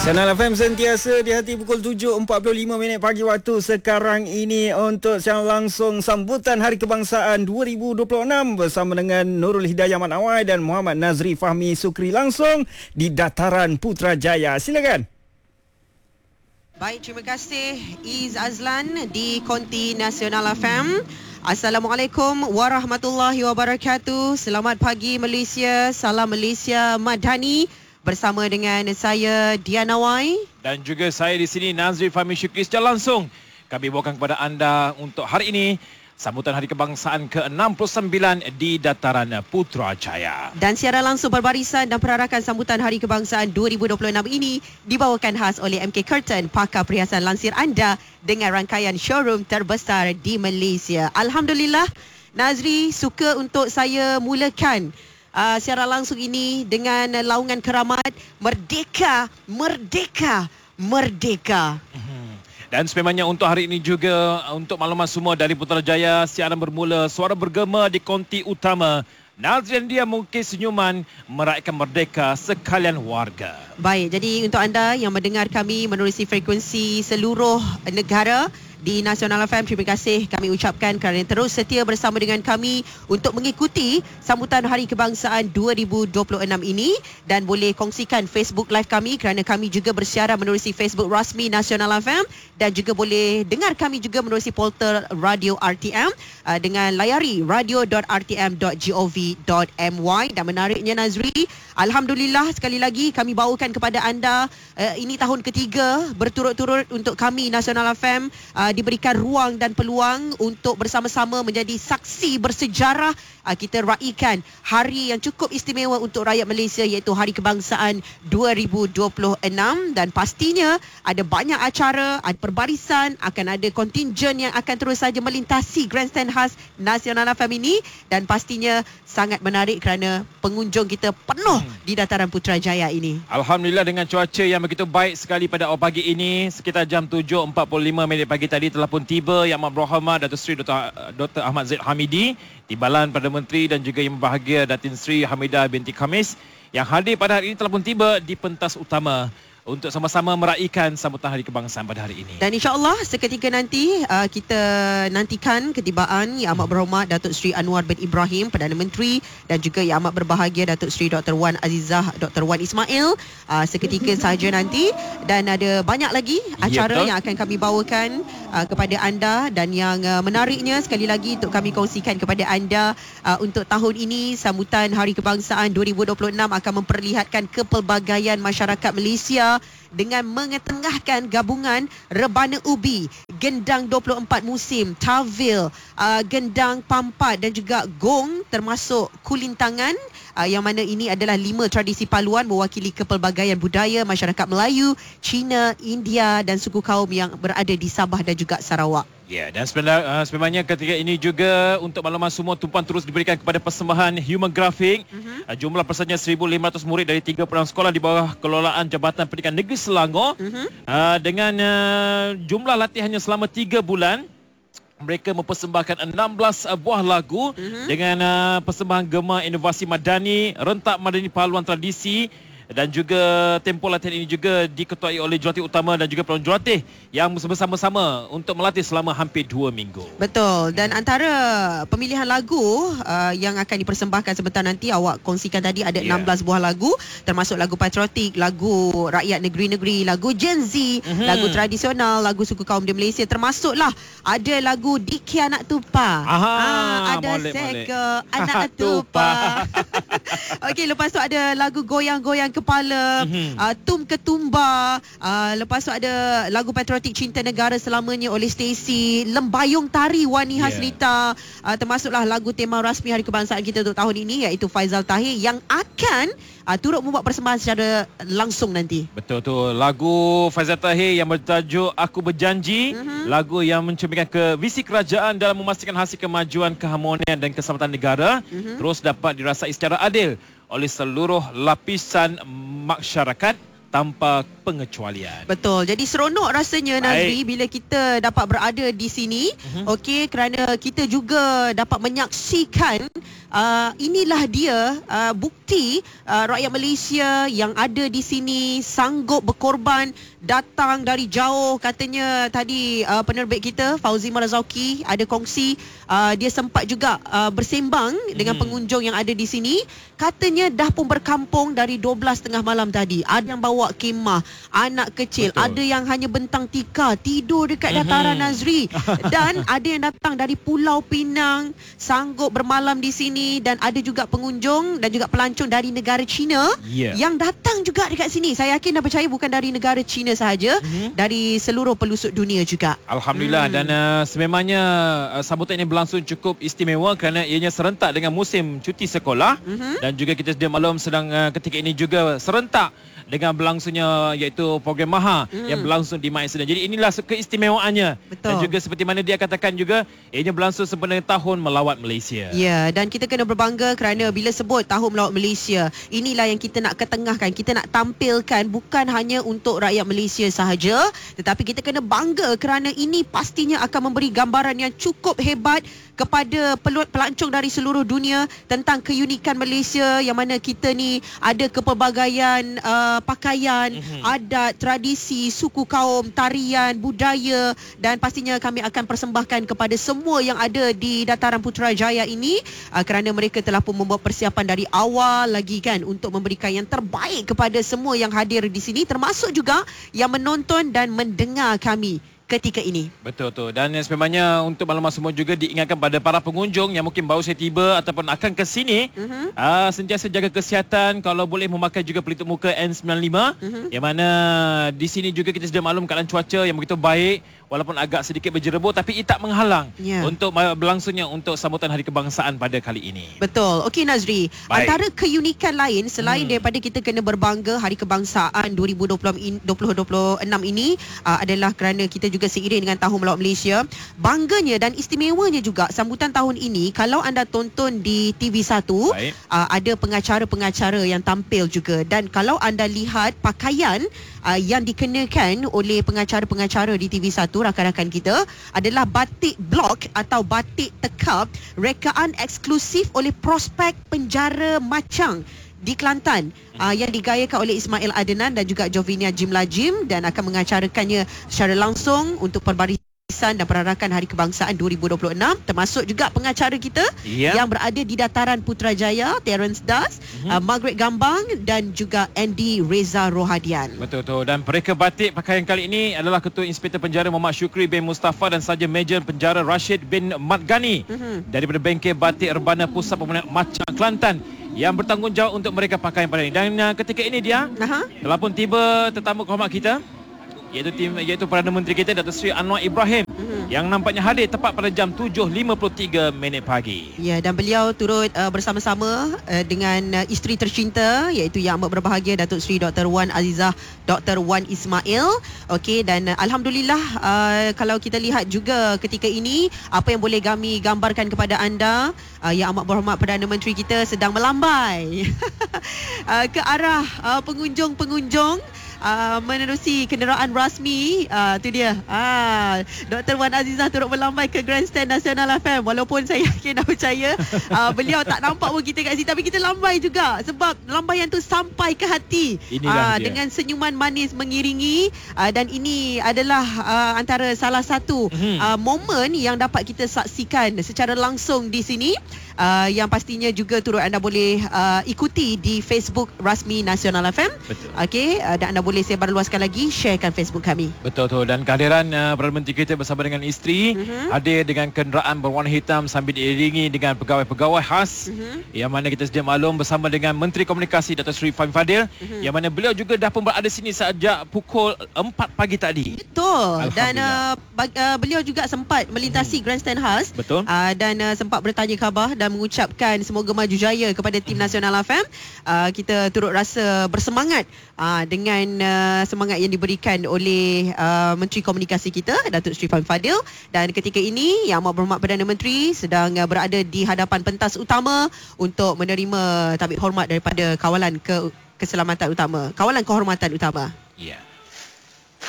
Channel FM sentiasa di hati pukul 7.45 pagi waktu sekarang ini untuk siaran langsung sambutan Hari Kebangsaan 2026 bersama dengan Nurul Hidayah Mat Awai dan Muhammad Nazri Fahmi Sukri langsung di Dataran Putrajaya. Silakan. Baik, terima kasih Iz Azlan di Konti Nasional FM. Assalamualaikum warahmatullahi wabarakatuh. Selamat pagi Malaysia. Salam Malaysia Madani. Bersama dengan saya Diana Wai dan juga saya di sini Nazri Fahmi Syukri. Secara langsung kami bawakan kepada anda untuk hari ini sambutan Hari Kebangsaan ke-69 di Dataran Putrajaya. Dan siaran langsung perbarisan dan perarakan sambutan Hari Kebangsaan 2026 ini dibawakan khas oleh MK Curtain, pakar perhiasan lansir anda dengan rangkaian showroom terbesar di Malaysia. Alhamdulillah, Nazri suka untuk saya mulakan siaran langsung ini dengan laungan keramat Merdeka, Merdeka, Merdeka. Dan sememangnya untuk hari ini juga, untuk maklumat semua dari Putrajaya, siaran bermula suara bergema di konti utama. Nazri dan dia mengukis senyuman meraihkan merdeka sekalian warga. Baik, jadi untuk anda yang mendengar kami menerusi frekuensi seluruh negara di Nasional FM, terima kasih kami ucapkan kerana terus setia bersama dengan kami untuk mengikuti sambutan Hari Kebangsaan 2026 ini, dan boleh kongsikan Facebook Live kami kerana kami juga bersiaran menerusi Facebook rasmi Nasional FM, dan juga boleh dengar kami juga menerusi portal Radio RTM dengan layari radio.rtm.gov.my. Dan menariknya Nazri, alhamdulillah sekali lagi kami bawakan kepada anda ini tahun ketiga berturut-turut untuk kami Nasional FM diberikan ruang dan peluang untuk bersama-sama menjadi saksi bersejarah kita raikan hari yang cukup istimewa untuk rakyat Malaysia, iaitu Hari Kebangsaan 2026. Dan pastinya ada banyak acara, ada perbarisan, akan ada kontingen yang akan terus saja melintasi grandstand khas Nasional FM ini, dan pastinya sangat menarik kerana pengunjung kita penuh di Dataran Putrajaya ini. Alhamdulillah, dengan cuaca yang begitu baik sekali pada awal pagi ini, sekitar jam 7.45 pagi tadi telah pun tiba Yang Amat Berhormat Datuk Seri Dr. Ahmad Zaid Hamidi, Timbalan Perdana Menteri, dan juga Yang Berbahagia Datin Seri Hamidah binti Khamis yang hadir pada hari ini telah pun tiba di pentas utama untuk sama-sama meraihkan sambutan Hari Kebangsaan pada hari ini. Dan insya-Allah seketika nanti kita nantikan ketibaan Yang Amat Berhormat Datuk Seri Anwar bin Ibrahim, Perdana Menteri, dan juga Yang Amat Berbahagia Datuk Seri Dr. Wan Azizah Dr. Wan Ismail seketika sahaja nanti. Dan ada banyak lagi acara yang akan kami bawakan kepada anda, dan yang menariknya sekali lagi untuk kami kongsikan kepada anda untuk tahun ini sambutan Hari Kebangsaan 2026 akan memperlihatkan kepelbagaian masyarakat Malaysia dengan mengetengahkan gabungan rebana ubi, gendang 24 musim, tawil, gendang pampat dan juga gong, termasuk kulintangan, yang mana ini adalah 5 tradisi paluan mewakili kepelbagaian budaya masyarakat Melayu, Cina, India dan suku kaum yang berada di Sabah dan juga Sarawak. Ya, dan sebenarnya ketika ini juga untuk makluman semua, tumpuan terus diberikan kepada persembahan human graphic. Jumlah pesertanya 1,500 murid dari 3 sekolah di bawah kelolaan Jabatan Pendidikan Negeri Selangor. Dengan jumlah latihannya selama 3 bulan, mereka mempersembahkan 16 buah lagu dengan persembahan gema inovasi madani, rentak madani paluan tradisi. Dan juga tempoh latihan ini juga diketuai oleh jurulatih utama dan juga peluang jurulatih yang bersama-sama untuk melatih selama hampir 2 minggu. Betul. Dan antara pemilihan lagu yang akan dipersembahkan sebentar nanti, awak kongsikan tadi ada 16 buah lagu, termasuk lagu patriotik, lagu rakyat negeri-negeri, lagu Gen Z, lagu tradisional, lagu suku kaum di Malaysia, termasuklah ada lagu Diki Anak Tupa. Ada Seka Anak Tupa. Okey, lepas tu ada lagu Goyang-Goyang Kepala, Tum Ketumbar, lepas tu ada lagu patriotik Cinta Negara Selamanya oleh Stacey, Lembayung Tari Wani Hasrita, termasuklah lagu tema rasmi Hari Kebangsaan kita untuk tahun ini, iaitu Faizal Tahir yang akan turut membuat persembahan secara langsung nanti. Betul tu, lagu Faizal Tahir yang bertajuk Aku Berjanji, lagu yang mencerminkan ke visi kerajaan dalam memastikan hasil kemajuan, keharmonian dan keselamatan negara terus dapat dirasai secara adil oleh seluruh lapisan masyarakat tanpa pengecualian. Betul. Jadi seronok rasanya Nazri bila kita dapat berada di sini. Okey, kerana kita juga dapat menyaksikan inilah dia bukti rakyat Malaysia yang ada di sini sanggup berkorban, datang dari jauh. Katanya tadi penerbit kita Fauzi Marazauki ada kongsi, dia sempat juga bersembang dengan pengunjung yang ada di sini. Katanya dah pun berkampung dari 12:30 malam tadi. Ada yang bawa kemah, anak kecil. Betul. Ada yang hanya bentang tikar, tidur dekat dataran Nazri. Dan ada yang datang dari Pulau Pinang, sanggup bermalam di sini. Dan ada juga pengunjung dan juga pelancong dari negara China yang datang juga dekat sini. Saya yakin dan percaya bukan dari negara China sahaja, dari seluruh pelosok dunia juga. Alhamdulillah. Dan sememangnya sambutan ini berlangsung cukup istimewa kerana ianya serentak dengan musim cuti sekolah. Dan juga kita sedia maklum sedang ketika ini juga serentak dengan berlangsungnya iaitu program MAHA yang berlangsung di Mak Islam. Jadi inilah keistimewaannya. Betul. Dan juga seperti mana dia katakan juga, ianya berlangsung sempena tahun melawat Malaysia. Ya, dan kita kena berbangga kerana bila sebut tahun melawat Malaysia, inilah yang kita nak ketengahkan, kita nak tampilkan bukan hanya untuk rakyat Malaysia sahaja, tetapi kita kena bangga kerana ini pastinya akan memberi gambaran yang cukup hebat kepada pelancong dari seluruh dunia tentang keunikan Malaysia, yang mana kita ni ada kepelbagaian pakaian, adat, tradisi, suku kaum, tarian, budaya, dan pastinya kami akan persembahkan kepada semua yang ada di dataran Putrajaya ini kerana mereka telah pun membuat persiapan dari awal lagi kan untuk memberikan yang terbaik kepada semua yang hadir di sini, termasuk juga yang menonton dan mendengar kami ketika ini. Betul. Dan sebenarnya untuk maklumat semua juga diingatkan pada para pengunjung yang mungkin baru saja tiba ataupun akan ke sini, sentiasa jaga kesihatan, kalau boleh memakai juga pelitup muka N95, yang mana di sini juga kita sudah maklum keadaan cuaca yang begitu baik, walaupun agak sedikit berjerebur tapi ia tak menghalang untuk berlangsungnya untuk sambutan Hari Kebangsaan pada kali ini. Betul. Okey Nazri, antara keunikan lain selain daripada kita kena berbangga Hari Kebangsaan 2026 ini adalah kerana kita juga seiring dengan Tahun Melawat Malaysia. Bangganya dan istimewanya juga sambutan tahun ini, kalau anda tonton di TV1, ada pengacara-pengacara yang tampil juga. Dan kalau anda lihat pakaian yang dikenakan oleh pengacara-pengacara di TV1, rakan-rakan kita, adalah batik blok atau batik tekap, rekaan eksklusif oleh prospek penjara Machang di Kelantan, yang digayakan oleh Ismail Adenan dan juga Jovinia Jimlajim, dan akan mengacarakannya secara langsung untuk perbarisan dan perarakan Hari Kebangsaan 2026, termasuk juga pengacara kita yang berada di dataran Putrajaya, Terence Das, Margaret Gambang dan juga Andy Reza Rohadian. Betul. Dan mereka batik pakaian kali ini adalah Ketua Inspektor Penjara Muhammad Syukri bin Mustafa dan Sarjan Major Penjara Rashid bin Madgani daripada Bengkel Batik Rebana Pusat Pemenang Machang Kelantan yang bertanggungjawab untuk mereka pakaian pada ini. Dan ketika ini dia telah pun tiba tetamu kehormat kita, iaitu Perdana Menteri kita Datuk Seri Anwar Ibrahim, yang nampaknya hadir tepat pada jam 7.53 pagi. Ya, dan beliau turut bersama-sama dengan isteri tercinta, iaitu Yang Amat Berbahagia Datuk Seri Dr. Wan Azizah Dr. Wan Ismail. Okey, dan alhamdulillah kalau kita lihat juga ketika ini, apa yang boleh kami gambarkan kepada anda, Yang Amat Berhormat Perdana Menteri kita sedang melambai ke arah pengunjung-pengunjung menerusi kenderaan rasmi. Tu dia, Dr. Wan Azizah turut melambai ke Grandstand Nasional FM. Walaupun saya yakin dan percaya beliau tak nampak pun kita kat sini, tapi kita lambai juga sebab lambaian tu sampai ke hati, dengan senyuman manis mengiringi. Dan ini adalah antara salah satu momen yang dapat kita saksikan secara langsung di sini, yang pastinya juga turut anda boleh ikuti di Facebook rasmi Nasional FM. Okey, dan anda boleh sebarluaskan lagi, sharekan Facebook kami. Betul. Dan kehadiran Perdana Menteri kita bersama dengan isteri hadir dengan kenderaan berwarna hitam sambil diiringi dengan pegawai-pegawai khas, yang mana kita sedia maklum bersama dengan Menteri Komunikasi Datuk Seri Fahmi Fadil, yang mana beliau juga dah pun berada sini sejak pukul 4 pagi tadi. Betul. Dan beliau juga sempat melintasi Grandstand khas. Betul. Dan sempat bertanya khabar dan mengucapkan semoga maju jaya kepada tim Nasional FM. Kita turut rasa bersemangat dengan semangat yang diberikan oleh Menteri Komunikasi kita Datuk Seri Fahmi Fadil. Dan ketika ini Yang Amat Berhormat Perdana Menteri sedang berada di hadapan pentas utama untuk menerima tabik hormat daripada kawalan keselamatan utama, kawalan kehormatan utama. Ya.